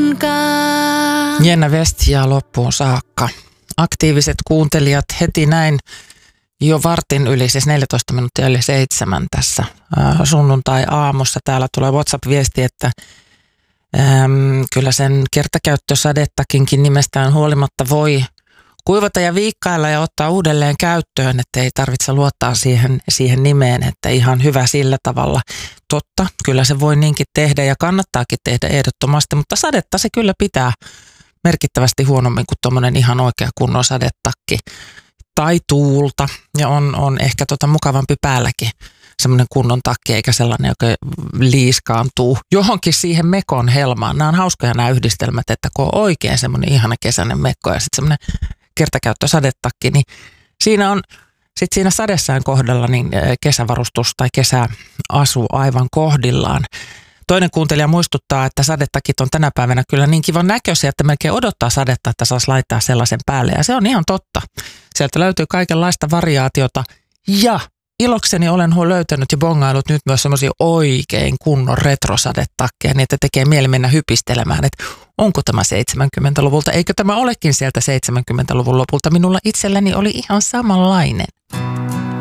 kuitenkaan. Jenna Westia loppuun saakka. Aktiiviset kuuntelijat heti näin jo vartin yli, siis 14 minuuttia yli 7 tässä sunnuntai-aamussa. Täällä tulee WhatsApp-viesti, että kyllä sen kertakäyttösadettakinkin nimestään huolimatta voi kuivata ja viikkailla ja ottaa uudelleen käyttöön, että ei tarvitse luottaa siihen nimeen, että ihan hyvä sillä tavalla. Totta, kyllä se voi niinkin tehdä ja kannattaakin tehdä ehdottomasti, mutta sadetta se kyllä pitää merkittävästi huonommin kuin tuommoinen ihan oikea kunnon sadetakki tai tuulta ja on ehkä mukavampi päälläkin semmoinen kunnon takki eikä sellainen, joka liiskaantuu johonkin siihen mekon helmaan. Nämä on hauskoja nämä yhdistelmät, että kun on oikein semmoinen ihana kesäinen mekko ja sitten semmoinen kertakäyttösadetakki, niin siinä sadessään kohdalla niin kesävarustus tai kesäasu aivan kohdillaan. Toinen kuuntelija muistuttaa, että sadetakit on tänä päivänä kyllä niin kivan näköisiä, että melkein odottaa sadetta, että saisi laittaa sellaisen päälle. Ja se on ihan totta. Sieltä löytyy kaikenlaista variaatiota ja ilokseni olen löytänyt ja bongailut nyt myös semmoisia oikein kunnon retrosadetakkeja, niin että tekee mieli mennä hypistelemään, että onko tämä 70-luvulta, eikö tämä olekin sieltä 70-luvun lopulta. Minulla itselläni oli ihan samanlainen.